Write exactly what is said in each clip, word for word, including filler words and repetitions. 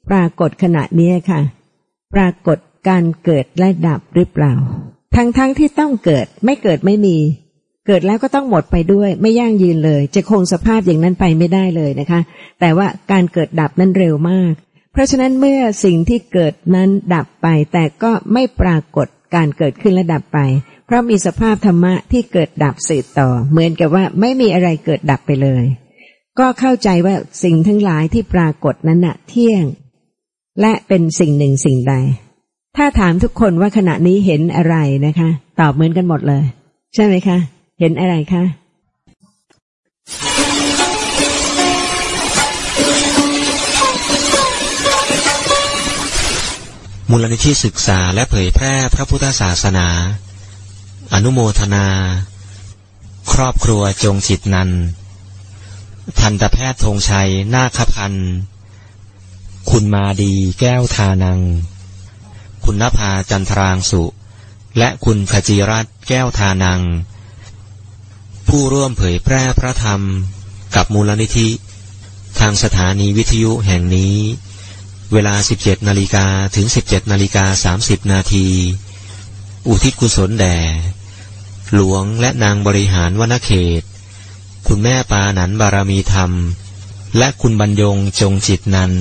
ปรากฏขณะนี้ค่ะปรากฏการเกิดและดับหรือเปล่าทั้งๆ ท, ที่ต้องเกิดไม่เกิดไม่มีเกิดแล้วก็ต้องหมดไปด้วยไม่ยั่งยืนเลยจะคงสภาพอย่างนั้นไปไม่ได้เลยนะคะแต่ว่าการเกิดดับนั้นเร็วมากเพราะฉะนั้นเมื่อสิ่งที่เกิดนั้นดับไปแต่ก็ไม่ปรากฏการเกิดขึ้นและดับไปเพราะมีสภาพธรรมะที่เกิดดับสืบต่อเหมือนกับว่าไม่มีอะไรเกิดดับไปเลยก็เข้าใจว่าสิ่งทั้งหลายที่ปรากฏนั้นน่ะเที่ยงและเป็นสิ่งหนึ่งสิ่งใดถ้าถามทุกคนว่าขณะนี้เห็นอะไรนะคะตอบเหมือนกันหมดเลยใช่ไหมคะเห็นอะไรคะมูลนิธิศึกษาและเผยแพร่พระพุทธศาสนาอนุโมทนาครอบครัวจงจิตนันทันตแพทย์ธงชัยนาคพันธ์คุณมาดีแก้วทานังคุณนภาจันทรางสุและคุณขจีรัตน์แก้วทานังผู้ร่วมเผยแพร่พระธรรมกับมูลนิธิทางสถานีวิทยุแห่งนี้เวลา สิบเจ็ดนาฬิกา ถึง สิบเจ็ดนาฬิกาสามสิบ นาทีอุทิศกุศลแด่หลวงและนางบริหารวนเขตคุณแม่ปาหนันบารมีธรรมและคุณบรรยงจงจิตนัน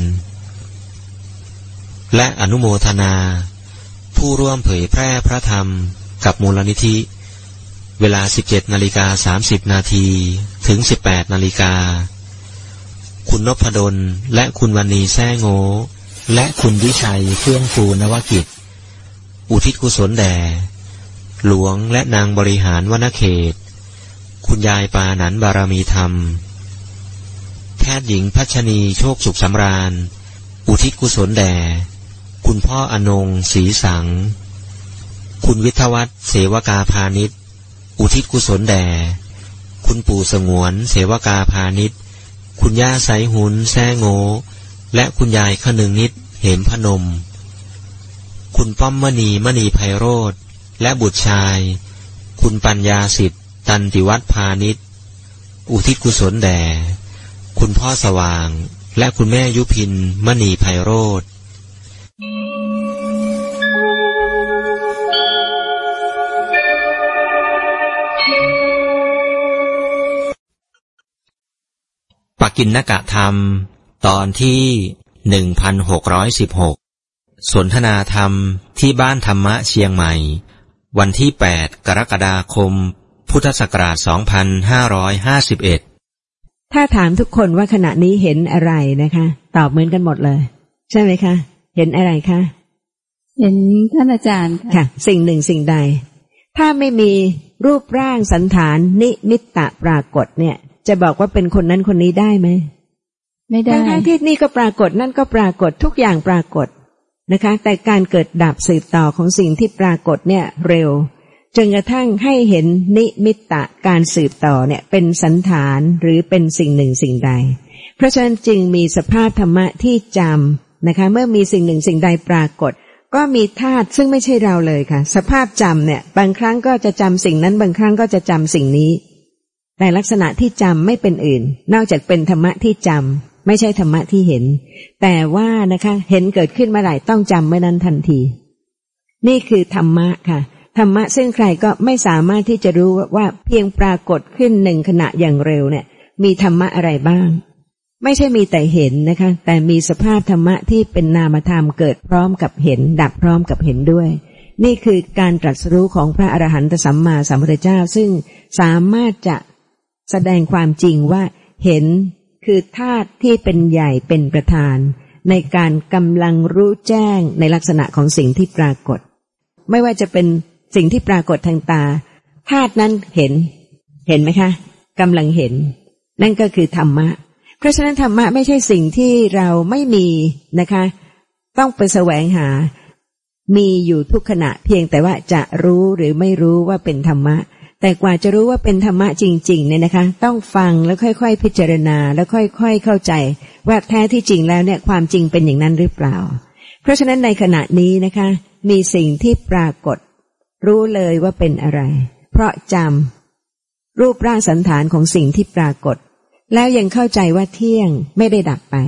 และอนุโมทนาผู้ร่วมเผยแพร่พระธรรมกับมูลนิธิเวลา สิบเจ็ดนาฬิกาสามสิบ นาทีถึง สิบแปดนาฬิกาคุณนพดลและคุณวรรณีแซ่โง่และคุณวิชัยเฟื่องฟูนวกิจอุทิศกุศลแด่หลวงและนางบริหารวนเขตคุณยายปาหนันบารมีธรรมแพทย์หญิงพัชนีโชคสุขสำราญอุทิศกุศลแด่คุณพ่ออนงศรีสังคุณวิทวัฒน์เสวกาพาณิชย์อุทิศกุศลแด่คุณปู่สงวนเสวกาพาณิชย์คุณย่าไสหุนแซ่โง่และคุณยายขนึงนิดเหมพนมคุณป้อมมณีมณีไพโรธและบุตรชายคุณปัญญาสิทธิ์ตันติวัฒน์พาณิชย์อุทิศกุศลแด่คุณพ่อสว่างและคุณแม่ยุพินมณีไพโรธปกิณณกธรรมตอนที่ หนึ่งพันหกร้อยสิบหก สนทนาธรรมที่บ้านธรรมะเชียงใหม่วันที่ แปด กรกฎาคม พุทธศักราช สองพันห้าร้อยห้าสิบเอ็ดถ้าถามทุกคนว่าขณะนี้เห็นอะไรนะคะตอบเหมือนกันหมดเลยใช่ไหมคะเห็นอะไรคะเห็นท่านอาจารย์ค่ะค่ะสิ่งหนึ่งสิ่งใดถ้าไม่มีรูปร่างสันฐานนิมิตตะปรากฏเนี่ยจะบอกว่าเป็นคนนั้นคนนี้ได้ไหมไม่ได้ทั้งที่นี่ก็ปรากฏนั่นก็ปรากฏทุกอย่างปรากฏนะคะแต่การเกิดดับสืบต่อของสิ่งที่ปรากฏเนี่ยเร็วจนกระทั่งให้เห็นนิมิตตะการสืบต่อเนี่ยเป็นสันฐานหรือเป็นสิ่งหนึ่งสิ่งใดเพราะฉะนั้นจึงมีสภาพธรรมะที่จำนะคะเมื่อมีสิ่งหนึ่งสิ่งใดปรากฏก็มีธาตุซึ่งไม่ใช่เราเลยค่ะสภาพจำเนี่ยบางครั้งก็จะจำสิ่งนั้นบางครั้งก็จะจำสิ่งนี้แต่ลักษณะที่จำไม่เป็นอื่นนอกจากเป็นธรรมะที่จำไม่ใช่ธรรมะที่เห็นแต่ว่านะคะเห็นเกิดขึ้นเมื่อไหร่ต้องจำเมื่อนั้นทันทีนี่คือธรรมะค่ะธรรมะซึ่งใครก็ไม่สามารถที่จะรู้ว่าเพียงปรากฏขึ้นหนึ่งขณะอย่างเร็วเนี่ยมีธรรมะอะไรบ้างไม่ใช่มีแต่เห็นนะคะแต่มีสภาพธรรมะที่เป็นนามธรรมเกิดพร้อมกับเห็นดับพร้อมกับเห็นด้วยนี่คือการตรัสรู้ของพระอรหันตสัมมาสัมพุทธเจ้าซึ่งสามารถจะแสดงความจริงว่าเห็นคือธาตุที่เป็นใหญ่เป็นประธานในการกำลังรู้แจ้งในลักษณะของสิ่งที่ปรากฏไม่ว่าจะเป็นสิ่งที่ปรากฏทางตาธาตุนั้นเห็นเห็นไหมคะกำลังเห็นนั่นก็คือธรรมะเพราะฉะนั้นธรรมะไม่ใช่สิ่งที่เราไม่มีนะคะต้องไปแสวงหามีอยู่ทุกขณะเพียงแต่ว่าจะรู้หรือไม่รู้ว่าเป็นธรรมะแต่กว่าจะรู้ว่าเป็นธรรมะจริงๆเนี่ยนะคะต้องฟังแล้วค่อยๆพิจารณาแล้วค่อยๆเข้าใจว่าแท้ที่จริงแล้วเนี่ยความจริงเป็นอย่างนั้นหรือเปล่าเพราะฉะนั้นในขณะนี้นะคะมีสิ่งที่ปรากฏรู้เลยว่าเป็นอะไรเพราะจำรูปร่างสันฐานของสิ่งที่ปรากฏแล้วยังเข้าใจว่าเที่ยงไม่ได้ดับไป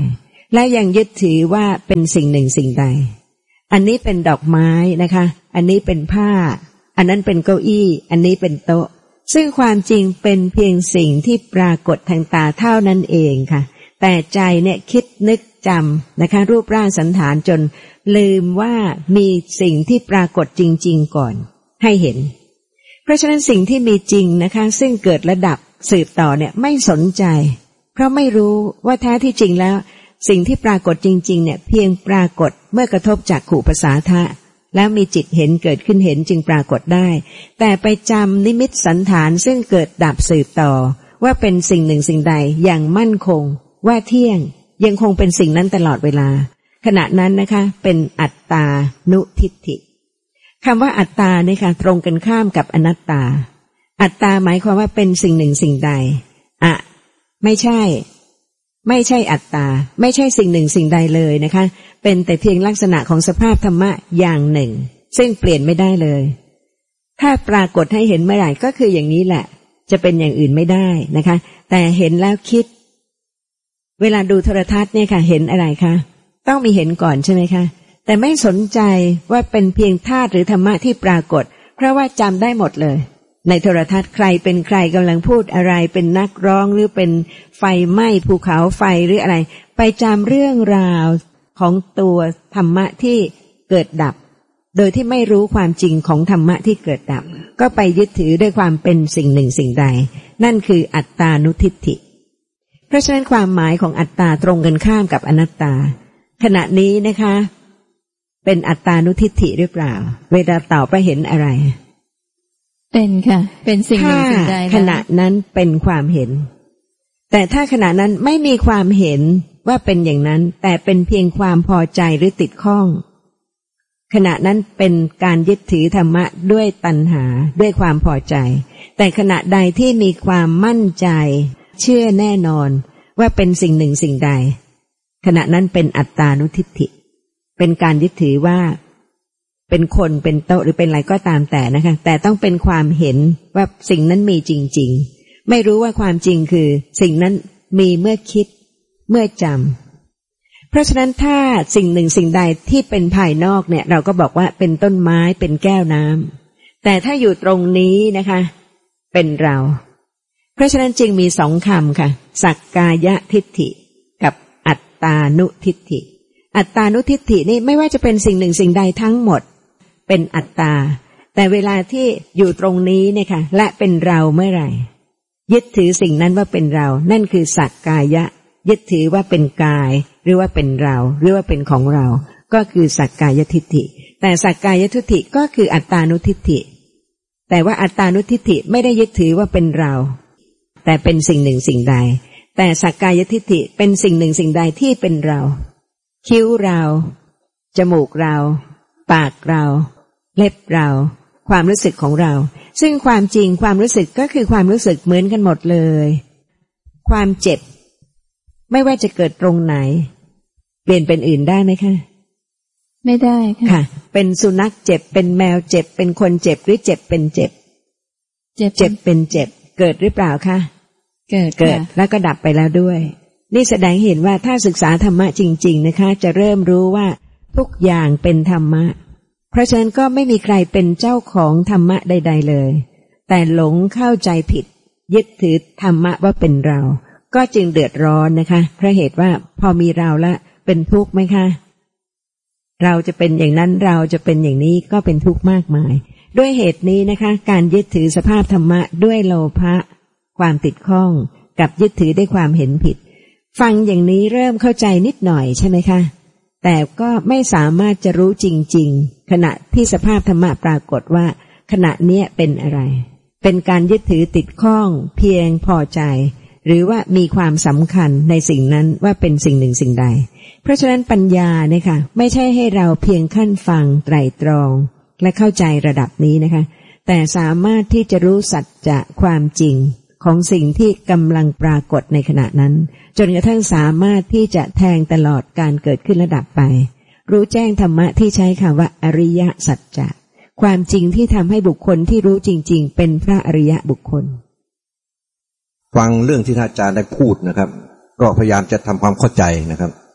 และยังยึดถือว่าเป็นสิ่งหนึ่งสิ่งใดอันนี้เป็นดอกไม้นะคะอันนี้เป็นผ้าอันนั้นเป็นเก้าอี้อันนี้เป็นโต๊ะซึ่งความจริงเป็นเพียงสิ่งที่ปรากฏทางตาเท่านั้นเองค่ะแต่ใจเนี่ยคิดนึกจำนะคะรูปร่างสันฐานจนลืมว่ามีสิ่งที่ปรากฏจริงๆก่อนให้เห็นเพราะฉะนั้นสิ่งที่มีจริงนะคะซึ่งเกิดระดับสืบต่อเนี่ยไม่สนใจเพราะไม่รู้ว่าแท้ที่จริงแล้วสิ่งที่ปรากฏจริงๆเนี่ยเพียงปรากฏเมื่อกระทบจักขุประสาทะแล้วมีจิตเห็นเกิดขึ้นเห็นจึงปรากฏได้แต่ไปจำนิมิตสันฐานซึ่งเกิดดับสืบต่อว่าเป็นสิ่งหนึ่งสิ่งใดอย่างมั่นคงว่าเที่ยงยังคงเป็นสิ่งนั้นตลอดเวลาขณะนั้นนะคะเป็นอัตตานุทิฏฐิคำว่าอัตตาเนี่ยค่ะตรงกันข้ามกับอนัตตาอัตตาหมายความว่าเป็นสิ่งหนึ่งสิ่งใดอะไม่ใช่ไม่ใช่อัตตาไม่ใช่สิ่งหนึ่งสิ่งใดเลยนะคะเป็นแต่เพียงลักษณะของสภาพธรรมะอย่างหนึ่งซึ่งเปลี่ยนไม่ได้เลยถ้าปรากฏให้เห็นเมื่อไหร่ก็คืออย่างนี้แหละจะเป็นอย่างอื่นไม่ได้นะคะแต่เห็นแล้วคิดเวลาดูโทรทัศน์เนี่ยค่ะเห็นอะไรคะต้องมีเห็นก่อนใช่ไหมคะแต่ไม่สนใจว่าเป็นเพียงธาตุหรือธรรมะที่ปรากฏเพราะว่าจำได้หมดเลยในโทรทัศน์ใครเป็นใครกำลังพูดอะไรเป็นนักร้องหรือเป็นไฟไหม้ภูเขาไฟหรืออะไรไปจำเรื่องราวของตัวธรรมะที่เกิดดับโดยที่ไม่รู้ความจริงของธรรมะที่เกิดดับก็ไปยึดถือด้วยความเป็นสิ่งหนึ่งสิ่งใดนั่นคืออัตตานุทิฏฐิเพราะฉะนั้นความหมายของอัตตาตรงกันข้ามกับอนัตตาขณะนี้นะคะเป็นอัตตานุทิฏฐิหรือเปล่าเวลาต่อไปเห็นอะไรเป็นค่ะเป็นสิ่งหนึ่งสิ่งใดขณะนั้นเป็นความเห็นแต่ถ้าขณะนั้นไม่มีความเห็นว่าเป็นอย่างนั้นแต่เป็นเพียงความพอใจหรือติดข้องขณะนั้นเป็นการยึดถือธรรมะด้วยตัณหาด้วยความพอใจแต่ขณะใดที่มีความมั่นใจเชื่อแน่นอนว่าเป็นสิ่งหนึ่งสิ่งใดขณะนั้นเป็นอัตตานุทิฏฐิเป็นการยึดถือว่าเป็นคนเป็นโต๊ะหรือเป็นอะไรก็ตามแต่นะคะแต่ต้องเป็นความเห็นว่าสิ่งนั้นมีจริงๆไม่รู้ว่าความจริงคือสิ่งนั้นมีเมื่อคิดเมื่อจำเพราะฉะนั้นถ้าสิ่งหนึ่งสิ่งใดที่เป็นภายนอกเนี่ยเราก็บอกว่าเป็นต้นไม้เป็นแก้วน้ำแต่ถ้าอยู่ตรงนี้นะคะเป็นเราเพราะฉะนั้นจึงมีสองคำค่ะสักกายทิฏฐิกับอัตตานุทิฏฐิอัตตานุทิฏฐินี่ไม่ว่าจะเป็นสิ่งหนึ่งสิ่งใดทั้งหมดเป็นอัตตาแต่เวลาที่อยู่ตรงนี้เนี่ยค่ะและเป็นเราเมื่อไหร่ยึดถือสิ่งนั้นว่าเป็นเรานั่นคือสักกายะยึดถือว่าเป็นกายหรือว่าเป็นเราหรือว่าเป็นของเราก็คือสักกายทิฏฐิแต่สักกายทิฏฐิก็คืออัตตานุทิฏฐิแต่ว่าอัตตานุทิฏฐิไม่ได้ยึดถือว่าเป็นเราแต่เป็นสิ่งหนึ่งสิ่งใดแต่สักกายทิฏฐิเป็นสิ่งหนึ่งสิ่งใดที่เป็นเราคิ้วเราจมูกเราปากเราเล็บเราความรู้สึกของเราซึ่งความจริงความรู้สึกก็คือความรู้สึกเหมือนกันหมดเลยความเจ็บไม่ว่าจะเกิดตรงไหนเปลี่ยนเป็นอื่นได้ไหมคะไม่ได้ค่ะค่ะเป็นสุนัขเจ็บเป็นแมวเจ็บเป็นคนเจ็บหรือเจ็บเป็นเจ็บเจ็บเจ็บเป็นเจ็บเกิดหรือเปล่าคะเกิดเกิดแล้วก็ดับไปแล้วด้วยนี่แสดงเห็นว่าถ้าศึกษาธรรมะจริงๆนะคะจะเริ่มรู้ว่าทุกอย่างเป็นธรรมะเพราะฉะนั้นก็ไม่มีใครเป็นเจ้าของธรรมะใดๆเลยแต่หลงเข้าใจผิดยึดถือธรรมะว่าเป็นเราก็จึงเดือดร้อนนะคะเพราะเหตุว่าพอมีเราละเป็นทุกข์ไหมคะเราจะเป็นอย่างนั้นเราจะเป็นอย่างนี้ก็เป็นทุกข์มากมายด้วยเหตุนี้นะคะการยึดถือสภาพธรรมะด้วยโลภะความติดข้องกับยึดถือด้วยความเห็นผิดฟังอย่างนี้เริ่มเข้าใจนิดหน่อยใช่ไหมคะแต่ก็ไม่สามารถจะรู้จริงๆขณะที่สภาพธรรมะปรากฏว่าขณะเนี้ยเป็นอะไรเป็นการยึดถือติดข้องเพียงพอใจหรือว่ามีความสำคัญในสิ่งนั้นว่าเป็นสิ่งหนึ่งสิ่งใดเพราะฉะนั้นปัญญาเนี่ยค่ะไม่ใช่ให้เราเพียงขั้นฟังไตร่ตรองและเข้าใจระดับนี้นะคะแต่สามารถที่จะรู้สัจจะความจริงของสิ่งที่กำลังปรากฏในขณะนั้นจนกระทั่งสามารถที่จะแทงตลอดการเกิดขึ้นระดับไปรู้แจ้งธรรมะที่ใช้คำว่าอริยสัจจะความจริงที่ทำให้บุคคลที่รู้จริงๆเป็นพระอริยบุคคลฟังเรื่องที่ท่านอาจารย์ได้พูดนะครับก็พยายามจะทำความเข้าใจนะครับ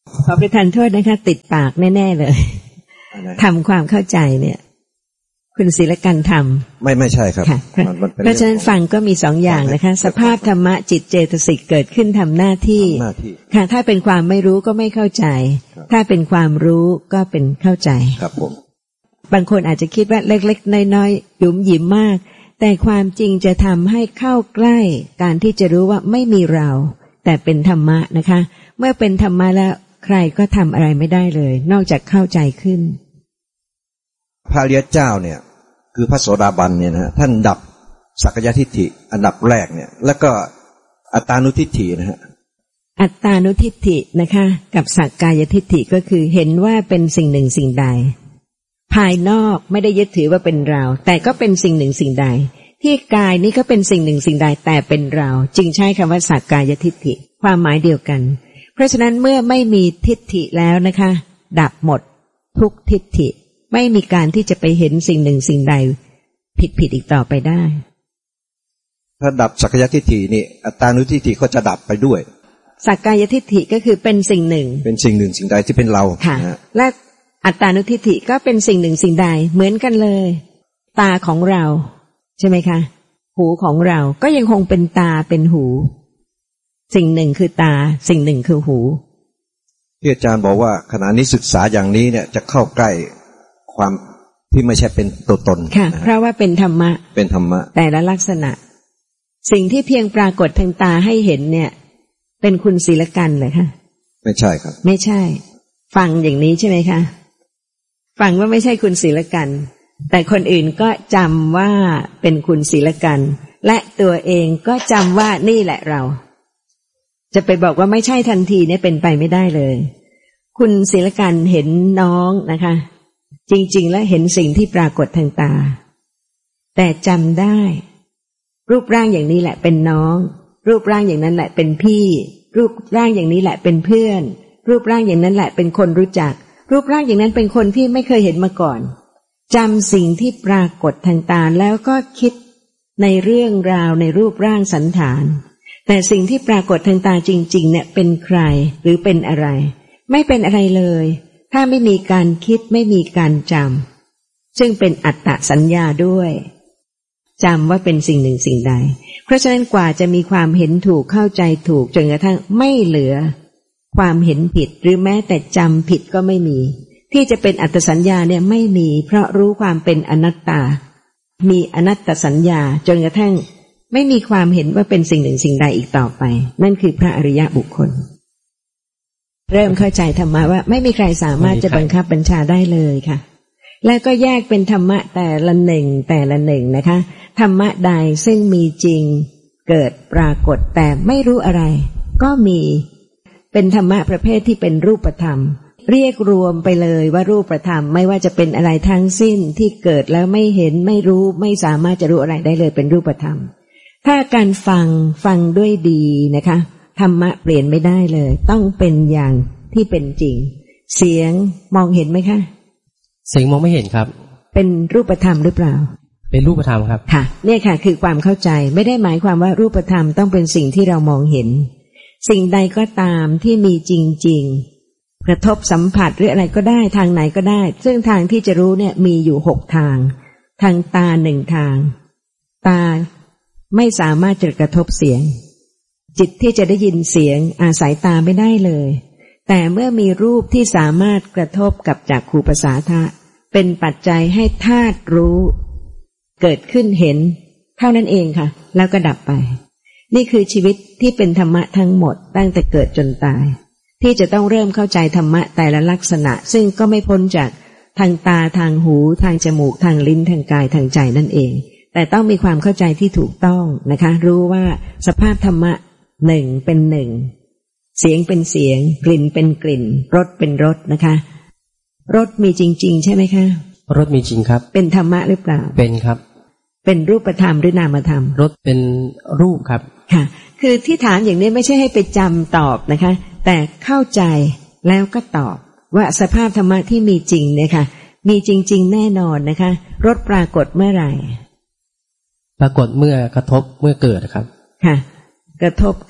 ขอประทานโทษนะคะติดปากแน่ๆเลยทำความเข้าใจเนี่ยคุณศิลกันทำไม่ไม่ใช่ครับเพราะฉะนั้นฟังก็มีสองอย่างนะคะสภาพธรรมะจิตเจตสิกเกิดขึ้นทำหน้าที่ค่ะถ้าเป็นความไม่รู้ก็ไม่เข้าใจถ้าเป็นความรู้ก็เป็นเข้าใจครับผมบางคนอาจจะคิดว่าเล็กๆน้อยๆหยุมหยิมมากแต่ความจริงจะทำให้เข้าใกล้การที่จะรู้ว่าไม่มีเราแต่เป็นธรรมะนะคะเมื่อเป็นธรรมะแล้วใครก็ทำอะไรไม่ได้เลยนอกจากเข้าใจขึ้นพระอริยเจ้าเนี่ยคือพระโสดาบันเนี่ยนะท่านดับสักกายทิฏฐิอันดับแรกเนี่ยแล้วก็อัตตานุทิฏฐินะฮะอัตตานุทิฏฐินะคะกับสักกายทิฏฐิก็คือเห็นว่าเป็นสิ่งหนึ่งสิ่งใดภายนอกไม่ได้ยึดถือว่าเป็นเราแต่ก็เป็นสิ่งหนึ่งสิ่งใดที่กายนี้ก็เป็นสิ่งหนึ่งสิ่งใดแต่เป็นเราจึงใช้คำว่าสักกายทิฏฐิความหมายเดียวกันเพราะฉะนั้นเมื่อไม่มีทิฏฐิแล้วนะคะดับหมดทุกทิฏฐิไม่มีการที่จะไปเห็นสิ่งหนึ่งสิ่งใดผิดผิดอีกต่อไปได้ถ้าดับสักกายทิฏฐินี่อัตตานุทิฏฐิก็จะดับไปด้วยสักกายทิฏฐิก็คือเป็นสิ่งหนึ่งเป็นสิ่งหนึ่งสิ่งใดที่เป็นเราค่ะและอัตตานุทิฏฐิก็เป็นสิ่งหนึ่งสิ่งใดเหมือนกันเลยตาของเราใช่ไหมคะหูของเราก็ยังคงเป็นตาเป็นหูสิ่งหนึ่งคือตาสิ่งหนึ่งคือหูที่อาจารย์บอกว่าขณะนี้ศึกษาอย่างนี้เนี่ยจะเข้าใกล้ความที่ไม่ใช่เป็นตัวตนค่ะเพราะว่าเป็นธรรมะเป็นธรรมะแต่ละลักษณะสิ่งที่เพียงปรากฏทางตาให้เห็นเนี่ยเป็นคุณศีลกันเหรอคะไม่ใช่ครับไม่ใช่ฟังอย่างนี้ใช่ไหมคะฟังว่าไม่ใช่คุณศีลกันแต่คนอื่นก็จำว่าเป็นคุณศีลกันและตัวเองก็จำว่านี่แหละเราจะไปบอกว่าไม่ใช่ทันทีเนี่ยเป็นไปไม่ได้เลยคุณศีลกันเห็นน้องนะคะจริงๆแล้วเห็นสิ่งที่ปรากฏทางตาแต่จำได้รูปร่างอย่างนี้แหละเป็นน้องรูปร่างอย่างนั้นแหละเป็นพี่รูปร่างอย่างนี้แหละเป็นเพื่อนรูปร่างอย่างนั้นแหละเป็นคนรู้จักรูปร่างอย่างนั้นเป็นคนที่ไม่เคยเห็นมาก่อนจำสิ่งที่ปรากฏทางตาแล้วก็คิดในเรื่องราวในรูปร่างสันฐานแต่สิ่งที่ปรากฏทางตาจริงๆเนี่ยเป็นใครหรือเป็นอะไรไม่เป็นอะไรเลยถ้าไม่มีการคิดไม่มีการจำซึ่งเป็นอัตตสัญญาด้วยจำว่าเป็นสิ่งหนึ่งสิ่งใดเพราะฉะนั้นกว่าจะมีความเห็นถูกเข้าใจถูกจนกระทั่งไม่เหลือความเห็นผิดหรือแม้แต่จำผิดก็ไม่มีที่จะเป็นอัตตสัญญาเนี่ยไม่มีเพราะรู้ความเป็นอนัตตามีอนัตตสัญญาจนกระทั่งไม่มีความเห็นว่าเป็นสิ่งหนึ่งสิ่งใดอีกต่อไปนั่นคือพระอริยบุคคลเริ่มเข้าใจธรรมะว่าไม่มีใครสามารถจะบังคับบัญชาได้เลยค่ะแล้วก็แยกเป็นธรรมะแต่ละหนึ่งแต่ละหนึ่งนะคะธรรมะใดซึ่งมีจริงเกิดปรากฏแต่ไม่รู้อะไรก็มีเป็นธรรมะประเภทที่เป็นรูปธรรมเรียกรวมไปเลยว่ารูปธรรมไม่ว่าจะเป็นอะไรทั้งสิ้นที่เกิดแล้วไม่เห็นไม่รู้ไม่สามารถจะรู้อะไรได้เลยเป็นรูปธรรมถ้าการฟังฟังด้วยดีนะคะธรรมะเปลี่ยนไม่ได้เลยต้องเป็นอย่างที่เป็นจริงเสียงมองเห็นไหมคะเสียงมองไม่เห็นครับเป็นรูปธรรมหรือเปล่าเป็นรูปธรรมครับค่ะเนี่ยค่ะคือความเข้าใจไม่ได้หมายความว่ารูปธรรมต้องเป็นสิ่งที่เรามองเห็นสิ่งใดก็ตามที่มีจริงๆกระทบสัมผัสหรืออะไรก็ได้ทางไหนก็ได้ซึ่งทางที่จะรู้เนี่ยมีอยู่หกทางทางตาหนึ่งทางตาไม่สามารถจะกระทบเสียงจิตที่จะได้ยินเสียงอาศัยตาไม่ได้เลยแต่เมื่อมีรูปที่สามารถกระทบกับจักขุประสาทะเป็นปัจจัยให้ธาตุรู้เกิดขึ้นเห็นเท่านั้นเองค่ะแล้วก็ดับไปนี่คือชีวิตที่เป็นธรรมะทั้งหมดตั้งแต่เกิดจนตายที่จะต้องเริ่มเข้าใจธรรมะแต่ละลักษณะซึ่งก็ไม่พ้นจากทางตาทางหูทางจมูกทางลิ้นทางกายทางใจนั่นเองแต่ต้องมีความเข้าใจที่ถูกต้องนะคะรู้ว่าสภาพธรรมะหนึ่งเป็นหนึ่งเสียงเป็นเสียงกลิ่นเป็นกลิ่นรสเป็นรสนะคะรสมีจริงๆใช่ไหมคะรสมีจริงครับเป็นธรรมะหรือเปล่าเป็นครับเป็นรูปธรรมหรือนามธรรมรสเป็นรูปครับค่ะคือที่ถามอย่างนี้ไม่ใช่ให้ไปจำตอบนะคะแต่เข้าใจแล้วก็ตอบว่าสภาพธรรมะที่มีจริงเนี่ยค่ะมีจริงๆแน่นอนนะคะรสปรากฏเมื่อไหร่ปรากฏเมื่อกระทบเมื่อเกิดครับค่ะกระทบกับ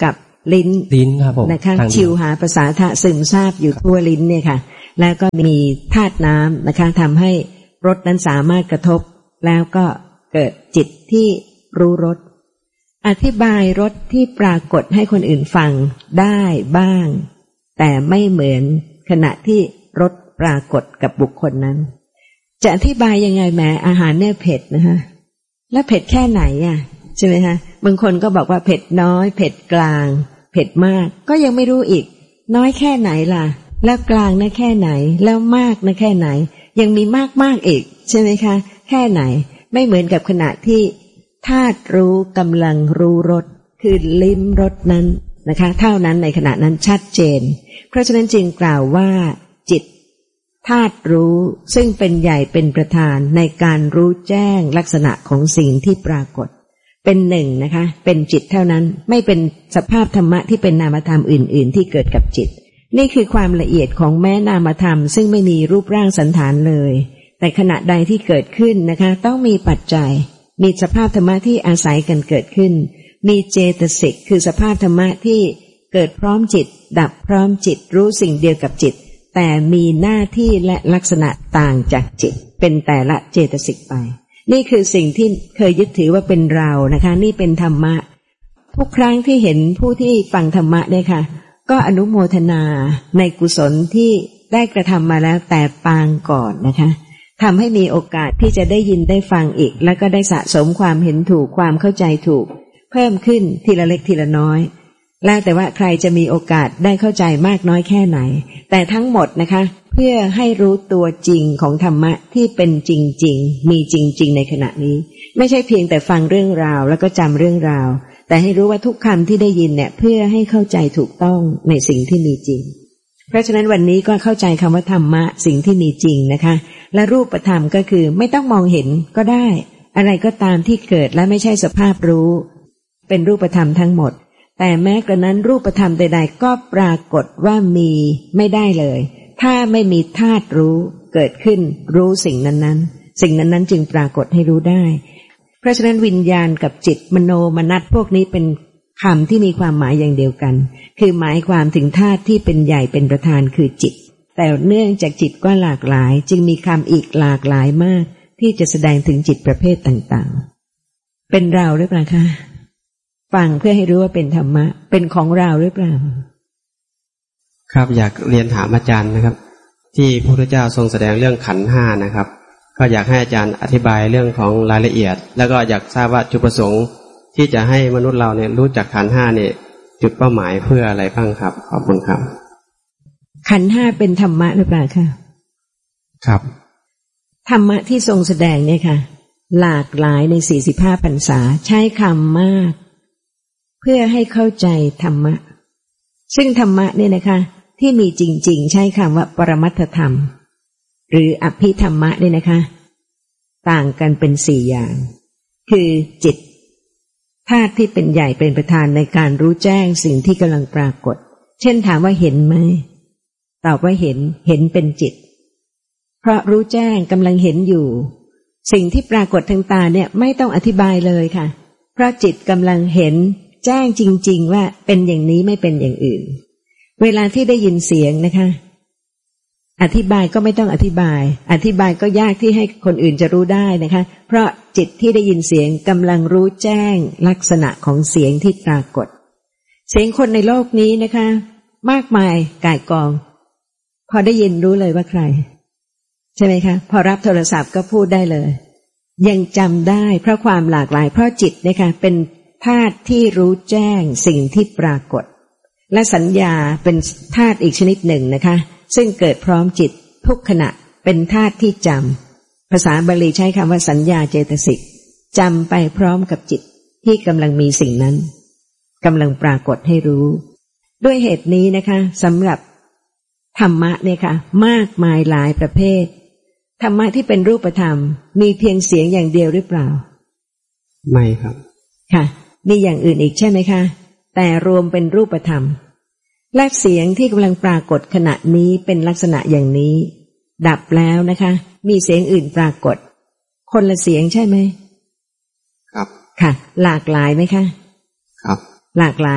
ลิ้นลิ้นครับผมนะคะชิวหาภาษาทะซึมซาบอยู่ทั่วลิ้นเนี่ยค่ะแล้วก็มีธาตุน้ำนะคะทำให้รสนั้นสามารถกระทบแล้วก็เกิดจิตที่รู้รสอธิบายรสที่ปรากฏให้คนอื่นฟังได้บ้างแต่ไม่เหมือนขณะที่รสปรากฏกับบุคคลนั้นจะอธิบายยังไงแม้อาหารเนี่ยเผ็ดนะคะแล้วเผ็ดแค่ไหนอ่ะใช่ไหมคะบางคนก็บอกว่าเผ็ดน้อยเผ็ดกลางเผ็ดมากก็ยังไม่รู้อีกน้อยแค่ไหนล่ะแล้วกลางนะแค่ไหนแล้วมากนะแค่ไหนยังมีมากมากอีกใช่ไหมคะแค่ไหนไม่เหมือนกับขณะที่ธาตุรู้กำลังรู้รสคือลิ้มรสนั้นนะคะเท่านั้นในขณะนั้นชัดเจนเพราะฉะนั้นจึงกล่าวว่าจิตธาตุรู้ซึ่งเป็นใหญ่เป็นประธานในการรู้แจ้งลักษณะของสิ่งที่ปรากฏเป็นหนึ่งนะคะเป็นจิตเท่านั้นไม่เป็นสภาพธรรมะที่เป็นนามธรรมอื่นๆที่เกิดกับจิตนี่คือความละเอียดของแม้นามธรรมซึ่งไม่มีรูปร่างสันฐานเลยแต่ขณะใดที่เกิดขึ้นนะคะต้องมีปัจจัยมีสภาพธรรมะที่อาศัยกันเกิดขึ้นมีเจตสิกคือสภาพธรรมะที่เกิดพร้อมจิตดับพร้อมจิตรู้สิ่งเดียวกับจิตแต่มีหน้าที่และลักษณะต่างจากจิตเป็นแต่ละเจตสิกไปนี่คือสิ่งที่เคยยึดถือว่าเป็นเรานะคะนี่เป็นธรรมะทุกครั้งที่เห็นผู้ที่ฟังธรรมะเนี่ยค่ะก็อนุโมทนาในกุศลที่ได้กระทำมาแล้วแต่ปางก่อนนะคะทำให้มีโอกาสที่จะได้ยินได้ฟังอีกแล้วก็ได้สะสมความเห็นถูกความเข้าใจถูกเพิ่มขึ้นทีละเล็กทีละน้อยแล้วแต่ว่าใครจะมีโอกาสได้เข้าใจมากน้อยแค่ไหนแต่ทั้งหมดนะคะเพื่อให้รู้ตัวจริงของธรรมะที่เป็นจริงๆมีจริงๆในขณะนี้ไม่ใช่เพียงแต่ฟังเรื่องราวแล้วก็จำเรื่องราวแต่ให้รู้ว่าทุกคำที่ได้ยินเนี่ยเพื่อให้เข้าใจถูกต้องในสิ่งที่มีจริงเพราะฉะนั้นวันนี้ก็เข้าใจคำว่าธรรมะสิ่งที่มีจริงนะคะและรูปธรรมก็คือไม่ต้องมองเห็นก็ได้อะไรก็ตามที่เกิดและไม่ใช่สภาพรู้เป็นรูปธรรมทั้งหมดแต่แม้กระนั้นรูปธรรมใดๆก็ปรากฏว่ามีไม่ได้เลยถ้าไม่มีธาตุรู้เกิดขึ้นรู้สิ่งนั้นๆสิ่งนั้นๆจึงปรากฏให้รู้ได้เพราะฉะนั้นวิญญาณกับจิตมโนมนัสพวกนี้เป็นคำที่มีความหมายอย่างเดียวกันคือหมายความถึงธาตุที่เป็นใหญ่เป็นประธานคือจิตแต่เนื่องจากจิตก็หลากหลายจึงมีคำอีกหลากหลายมากที่จะแสดงถึงจิตประเภทต่างๆเป็นเราหรือเปล่าคะฟังเพื่อให้รู้ว่าเป็นธรรมะเป็นของเราหรือเปล่าครับอยากเรียนถามอาจารย์นะครับที่พระพุทธเจ้าทรงแสดงเรื่องขันธ์ห้านะครับก็อยากให้อาจารย์อธิบายเรื่องของรายละเอียดแล้วก็อยากทราบว่าจุดประสงค์ที่จะให้มนุษย์เราเนี่ยรู้จักขันธ์ห้าเนี่ยจุดเป้าหมายเพื่ออะไรบ้างครับขอบคุณครับขันธ์ห้าเป็นธรรมะหรือเปล่าคะครับธรรมะที่ทรงแสดงเนี่ยค่ะหลากหลายในสี่สิบห้าพรรษาใช้คำมากเพื่อให้เข้าใจธรรมะซึ่งธรรมะเนี่ยนะคะที่มีจริงๆใช้คำว่าปรมัตถธรรมหรืออภิธรรมะเนี่ยนะคะต่างกันเป็นสี่อย่างคือจิตธาตุที่เป็นใหญ่เป็นประธานในการรู้แจ้งสิ่งที่กำลังปรากฏเช่นถามว่าเห็นไหมตอบว่าเห็นเห็นเป็นจิตเพราะรู้แจ้งกำลังเห็นอยู่สิ่งที่ปรากฏทางตาเนี่ยไม่ต้องอธิบายเลยค่ะเพราะจิตกำลังเห็นแจ้งจริงๆว่าเป็นอย่างนี้ไม่เป็นอย่างอื่นเวลาที่ได้ยินเสียงนะคะอธิบายก็ไม่ต้องอธิบายอธิบายก็ยากที่ให้คนอื่นจะรู้ได้นะคะเพราะจิตที่ได้ยินเสียงกำลังรู้แจ้งลักษณะของเสียงที่ปรากฏเสียงคนในโลกนี้นะคะมากมายก่ายกองพอได้ยินรู้เลยว่าใครใช่ไหมคะพอรับโทรศัพท์ก็พูดได้เลยยังจำได้เพราะความหลากหลายเพราะจิตนะคะเป็นธาตุที่รู้แจ้งสิ่งที่ปรากฏและสัญญาเป็นธาตุอีกชนิดหนึ่งนะคะซึ่งเกิดพร้อมจิตทุกขณะเป็นธาตุที่จำภาษาบาลีใช้คำว่าสัญญาเจตสิกจำไปพร้อมกับจิตที่กำลังมีสิ่งนั้นกำลังปรากฏให้รู้ด้วยเหตุนี้นะคะสำหรับธรรมะเนี่ยค่ะมากมายหลายประเภทธรรมะที่เป็นรูปธรรมมีเพียงเสียงอย่างเดียวหรือเปล่าไม่ครับค่ะมีอย่างอื่นอีกใช่ไหมคะแต่รวมเป็นรูปธรรมและเสียงที่กำลังปรากฏขณะนี้เป็นลักษณะอย่างนี้ดับแล้วนะคะมีเสียงอื่นปรากฏคนละเสียงใช่ไหมครับค่ะหลากหลายไหมคะครับหลากหลาย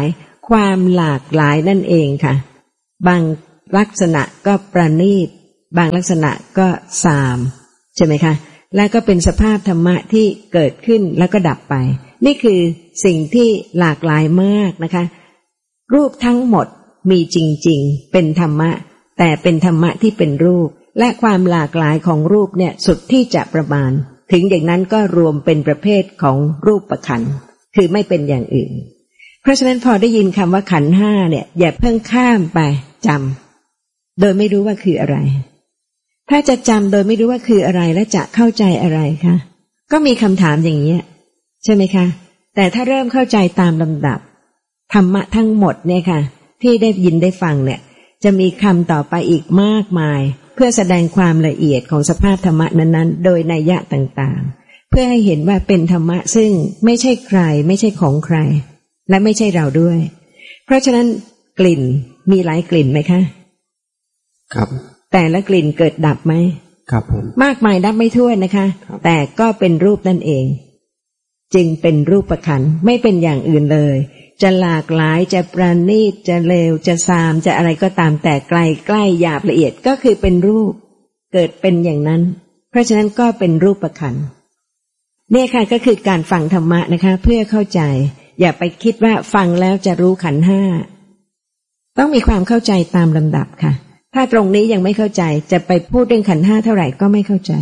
ความหลากหลายนั่นเองค่ะบางลักษณะก็ประณีตบางลักษณะก็สามใช่ไหมคะและก็เป็นสภาพธรรมะที่เกิดขึ้นแล้วก็ดับไปนี่คือสิ่งที่หลากหลายมากนะคะรูปทั้งหมดมีจริงๆเป็นธรรมะแต่เป็นธรรมะที่เป็นรูปและความหลากหลายของรูปเนี่ยสุดที่จะประมาณถึงอย่างนั้นก็รวมเป็นประเภทของรูปขันธ์คือไม่เป็นอย่างอื่นเพราะฉะนั้นพอได้ยินคำว่าขันธ์ห้าเนี่ยอย่าเพิ่งข้ามไปจำโดยไม่รู้ว่าคืออะไรถ้าจะจำโดยไม่รู้ว่าคืออะไรและจะเข้าใจอะไรคะก็มีคำถามอย่างนี้ใช่ไหมคะแต่ถ้าเริ่มเข้าใจตามลำดับธรรมะทั้งหมดเนี่ยค่ะที่ได้ยินได้ฟังเนี่ยจะมีคำต่อไปอีกมากมายเพื่อแสดงความละเอียดของสภาพธรรมะนั้นๆโดยนัยยะต่างๆเพื่อให้เห็นว่าเป็นธรรมะซึ่งไม่ใช่ใครไม่ใช่ของใครและไม่ใช่เราด้วยเพราะฉะนั้นกลิ่นมีหลายกลิ่นไหมคะครับแต่ละกลิ่นเกิดดับไหมครับผมมากมายนับไม่ถ้วนนะคะแต่ก็เป็นรูปนั่นเองจึงเป็นรูปขันธ์ไม่เป็นอย่างอื่นเลยจะหลากหลายจะประณีตจะเลวจะซามจะอะไรก็ตามแต่ไกลใกล้หยาบละเอียดก็คือเป็นรูปเกิดเป็นอย่างนั้นเพราะฉะนั้นก็เป็นรูปขันธ์นี่ค่ะก็คือการฟังธรรมะนะคะเพื่อเข้าใจอย่าไปคิดว่าฟังแล้วจะรู้ขันธ์ห้าต้องมีความเข้าใจตามลำดับค่ะถ้าตรงนี้ยังไม่เข้าใจจะไปพูดเรื่องขันธ์ห้าเท่าไหร่ก็ไม่เข้าใจ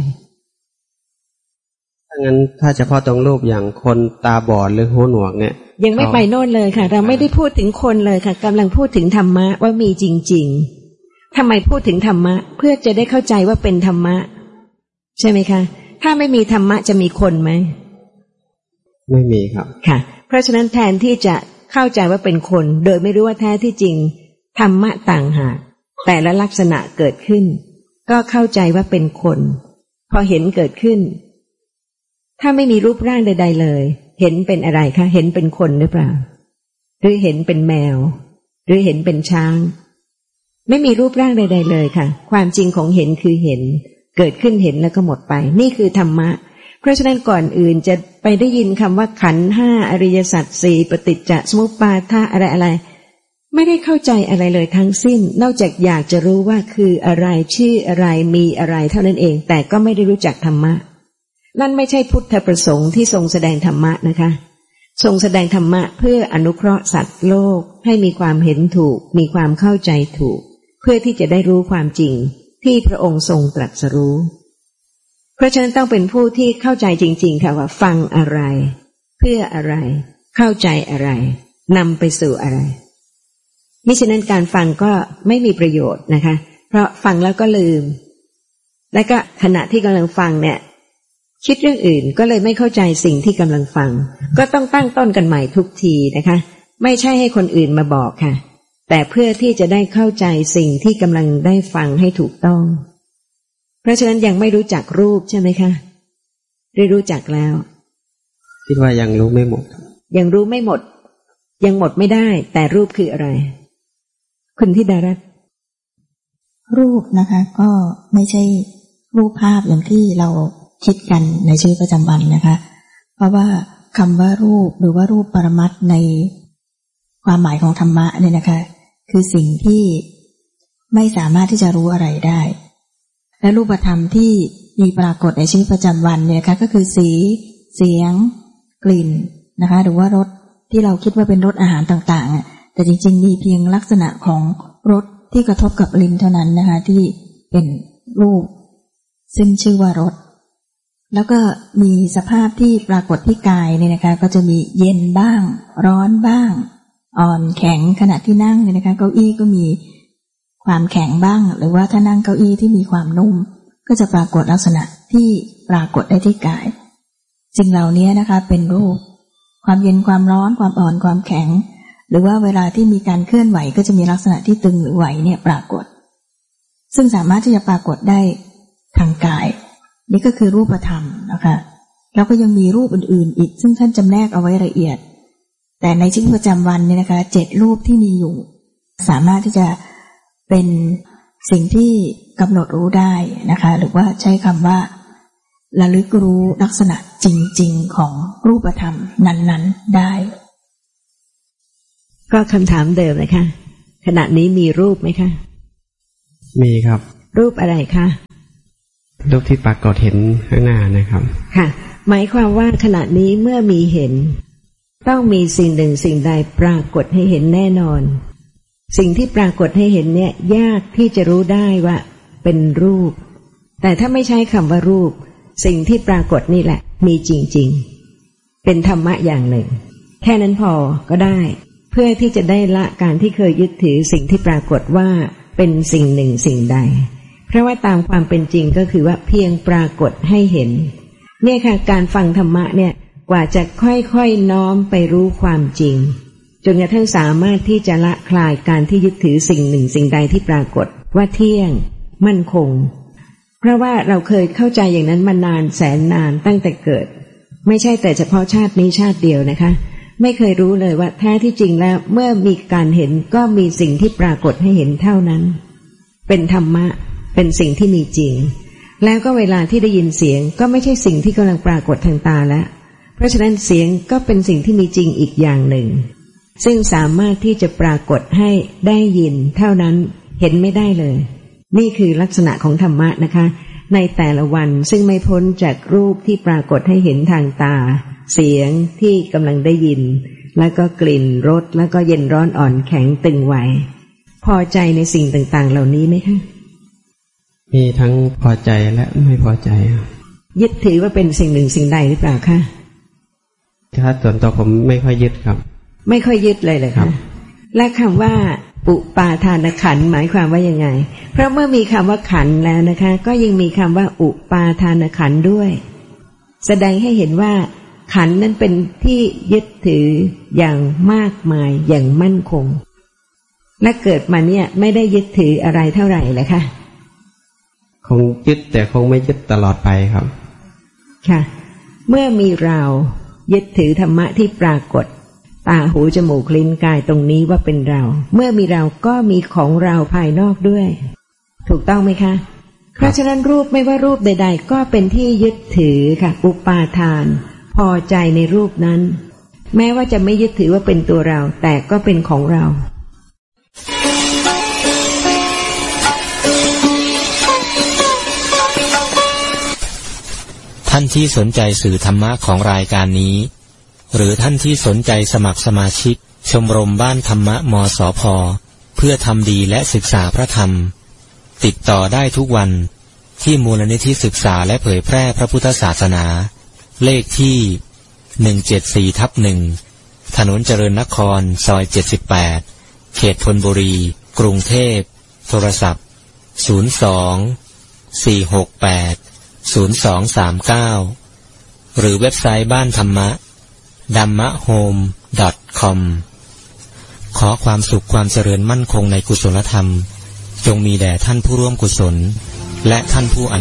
ถ้างั้นถ้าเฉพาะตรงรูปอย่างคนตาบอดหรือหูหนวกเนี่ยยังไม่ไปโน่นเลยค่ะเราไม่ได้พูดถึงคนเลยค่ะกำลังพูดถึงธรรมะว่ามีจริงๆทำไมพูดถึงธรรมะเพื่อจะได้เข้าใจว่าเป็นธรรมะใช่ไหมคะถ้าไม่มีธรรมะจะมีคนไหมไม่มีครับค่ะเพราะฉะนั้นแทนที่จะเข้าใจว่าเป็นคนโดยไม่รู้ว่าแท้ที่จริงธรรมะต่างหากแต่ละลักษณะเกิดขึ้นก็เข้าใจว่าเป็นคนพอเห็นเกิดขึ้นถ้าไม่มีรูปร่างใดๆเลยเห็นเป็นอะไรคะเห็นเป็นคนหรือเปล่าหรือเห็นเป็นแมวหรือเห็นเป็นช้างไม่มีรูปร่างใดๆเลยค่ะความจริงของเห็นคือเห็นเกิดขึ้นเห็นแล้วก็หมดไปนี่คือธรรมะเพราะฉะนั้นก่อนอื่นจะไปได้ยินคำว่าขันธ์ห้าอริยสัจสี่ปฏิจจสมุปบาทอะไรอะไรไม่ได้เข้าใจอะไรเลยทั้งสิ้นนอกจากอยากจะรู้ว่าคืออะไรชื่ออะไรมีอะไรเท่านั้นเองแต่ก็ไม่ได้รู้จักธรรมะนั่นไม่ใช่พุทธประสงค์ที่ทรงแสดงธรรมะนะคะทรงแสดงธรรมะเพื่ออนุเคราะห์สัตว์โลกให้มีความเห็นถูกมีความเข้าใจถูกเพื่อที่จะได้รู้ความจริงที่พระองค์ทรงตรัสรู้เพราะฉะนั้นต้องเป็นผู้ที่เข้าใจจริงๆค่ะว่าฟังอะไรเพื่ออะไรเข้าใจอะไรนำไปสู่อะไรมิฉะนั้นการฟังก็ไม่มีประโยชน์นะคะเพราะฟังแล้วก็ลืมและก็ขณะที่กำลังฟังเนี่ยคิดเรื่องอื่นก็เลยไม่เข้าใจสิ่งที่กำลังฟังก็ต้องตั้งต้นกันใหม่ทุกทีนะคะไม่ใช่ให้คนอื่นมาบอกค่ะแต่เพื่อที่จะได้เข้าใจสิ่งที่กำลังได้ฟังให้ถูกต้องเพราะฉะนั้นยังไม่รู้จักรูปใช่ไหมคะหรือรู้จักแล้วคิดว่ายังรู้ไม่หมดยังรู้ไม่หมดยังหมดไม่ได้แต่รูปคืออะไรคุณธิดารัตน์รูปนะคะก็ไม่ใช่รูปภาพอย่างที่เราคิดกันในชีวิตประจำวันนะคะเพราะว่าคำว่ารูปหรือว่ารูปปรมัตถ์ในความหมายของธรรมะเนี่ยนะคะคือสิ่งที่ไม่สามารถที่จะรู้อะไรได้และรูปธรรมที่มีปรากฏในชีวิตประจำวันเนี่ยค่ะก็คือสีเสียงกลิ่นนะคะหรือว่ารสที่เราคิดว่าเป็นรสอาหารต่างๆแต่จริงๆมีเพียงลักษณะของรสที่กระทบกับลิ้นเท่านั้นนะคะที่เป็นรูปซึ่งชื่อว่ารสแล้วก็มีสภาพที่ปรากฏที่กายเนี่ยนะคะก็จะมีเย็นบ้างร้อนบ้างอ่อนแข็งขณะที่นั่งเนี่ยนะคะเก้าอี้ก็มีความแข็งบ้างหรือว่าถ้านั่งเก้าอี้ที่มีความนุ่มก็จะปรากฏลักษณะที่ปรากฏได้ที่กายสิ่งเหล่านี้นะคะเป็นรูปความเย็นความร้อนความอ่อนความแข็งหรือว่าเวลาที่มีการเคลื่อนไหวก็จะมีลักษณะที่ตึงหรือไหวเนี่ยปรากฏซึ่งสามารถที่จะปรากฏได้ทางกายนี่ก็คือรูปธรรมนะคะแล้วก็ยังมีรูปอื่นๆอีกซึ่งท่านจำแนกเอาไว้ละเอียดแต่ในชีวิตประจำวันเนี่ยนะคะเจ็ดรูปที่มีอยู่สามารถที่จะเป็นสิ่งที่กำหนดรู้ได้นะคะหรือว่าใช้คำว่าระลึกรู้ลักษณะจริงๆของรูปธรรมนั้นๆได้ก็คำถามเดิมนะคะขณะนี้มีรูปไหมคะมีครับรูปอะไรคะรูปที่ปรากฏเห็นข้างหน้านะครับค่ะหมายความว่าขณะนี้เมื่อมีเห็นต้องมีสิ่งหนึ่งสิ่งใดปรากฏให้เห็นแน่นอนสิ่งที่ปรากฏให้เห็นเนี่ยยากที่จะรู้ได้ว่าเป็นรูปแต่ถ้าไม่ใช้คำว่ารูปสิ่งที่ปรากฏนี่แหละมีจริงๆเป็นธรรมะอย่างหนึ่งแค่นั้นพอก็ได้เพื่อที่จะได้ละการที่เคยยึดถือสิ่งที่ปรากฏว่าเป็นสิ่งหนึ่งสิ่งใดเพราะว่าตามความเป็นจริงก็คือว่าเพียงปรากฏให้เห็นเนี่ยค่ะการฟังธรรมะเนี่ยกว่าจะค่อยๆน้อมไปรู้ความจริงจนกระทั่งสามารถที่จะละคลายการที่ยึดถือสิ่งหนึ่งสิ่งใดที่ปรากฏว่าเที่ยงมั่นคงเพราะว่าเราเคยเข้าใจอย่างนั้นมานานแสนนานตั้งแต่เกิดไม่ใช่แต่เฉพาะชาตินี้ชาติเดียวนะคะไม่เคยรู้เลยว่าแท้ที่จริงแล้วเมื่อมีการเห็นก็มีสิ่งที่ปรากฏให้เห็นเท่านั้นเป็นธรรมะเป็นสิ่งที่มีจริงแล้วก็เวลาที่ได้ยินเสียงก็ไม่ใช่สิ่งที่กำลังปรากฏทางตาแล้วเพราะฉะนั้นเสียงก็เป็นสิ่งที่มีจริงอีกอย่างหนึ่งซึ่งสามารถที่จะปรากฏให้ได้ยินเท่านั้นเห็นไม่ได้เลยนี่คือลักษณะของธรรมะนะคะในแต่ละวันซึ่งไม่พ้นจากรูปที่ปรากฏให้เห็นทางตาเสียงที่กำลังได้ยินแล้วก็กลิ่นรสแล้วก็เย็นร้อนอ่อนแข็งตึงไหวพอใจในสิ่งต่างๆเหล่านี้ไหมคะมีทั้งพอใจและไม่พอใจยึดถือว่าเป็นสิ่งหนึ่งสิ่งใดหรือเปล่าคะถ้าส่วนตัวผมไม่ค่อยยึดครับไม่ค่อยยึดเลยเลยครับและคำว่าอุปาทานขันธ์หมายความว่ายังไงเพราะเมื่อมีคำว่าขันธ์แล้วนะคะก็ยังมีคำว่าอุปาทานขันธ์ด้วยแสดงให้เห็นว่าขันธ์นั้นเป็นที่ยึดถืออย่างมากมายอย่างมั่นคงและเกิดมาเนี่ยไม่ได้ยึดถืออะไรเท่าไหร่เลยค่ะคงยึดแต่คงไม่ยึดตลอดไปครับค่ะเมื่อมีเรายึดถือธรรมะที่ปรากฏตาหูจมูกลิ้นกายตรงนี้ว่าเป็นเราเมื่อมีเราก็มีของเราภายนอกด้วยถูกต้องไหมคะเพราะฉะนั้นรูปไม่ว่ารูปใดๆก็เป็นที่ยึดถือค่ะอุปาทานพอใจในรูปนั้นแม้ว่าจะไม่ยึดถือว่าเป็นตัวเราแต่ก็เป็นของเราท่านที่สนใจสื่อธรรมะของรายการนี้หรือท่านที่สนใจสมัครสมาชิกชมรมบ้านธรรมะมสพ.เพื่อทำดีและศึกษาพระธรรมติดต่อได้ทุกวันที่มูลนิธิศึกษาและเผยแพร่พระพุทธศาสนาเลขที่หนึ่งเจ็ดสี่ทับหนึ่งถนนเจริญนครซอยเจ็ดสิบแปดเขตธนบุรีกรุงเทพโทรศัพท์ศูนย์ สอง สี่ หก แปด ศูนย์ สอง สาม เก้าหรือเว็บไซต์บ้านธรรมะดัมมะโฮม ดอท คอม ขอความสุขความเจริญมั่นคงในกุศลธรรมจงมีแด่ท่านผู้ร่วมกุศลและท่านผู้